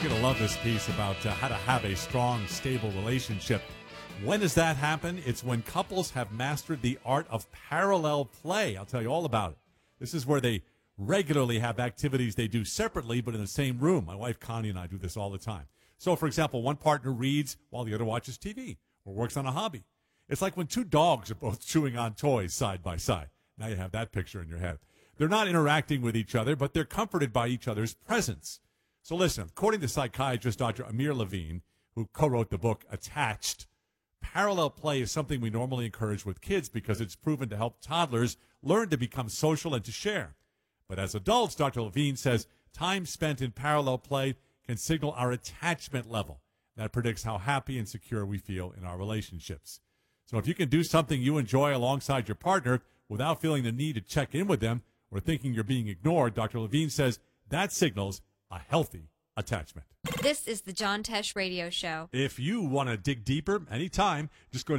You're going to love this piece about how to have a strong, stable relationship. When does that happen? It's when couples have mastered the art of parallel play. I'll tell you all about it. This is where they regularly have activities they do separately but in the same room. My wife Connie and I do this all the time. So, for example, one partner reads while the other watches TV or works on a hobby. It's like when two dogs are both chewing on toys side by side. Now you have that picture in your head. They're not interacting with each other, but they're comforted by each other's presence. So listen, according to psychiatrist Dr. Amir Levine, who co-wrote the book Attached, parallel play is something we normally encourage with kids because it's proven to help toddlers learn to become social and to share. But as adults, Dr. Levine says time spent in parallel play can signal our attachment level. That predicts how happy and secure we feel in our relationships. So if you can do something you enjoy alongside your partner without feeling the need to check in with them or thinking you're being ignored, Dr. Levine says that signals a healthy attachment. This is the John Tesh Radio Show. If you want to dig deeper anytime, just go to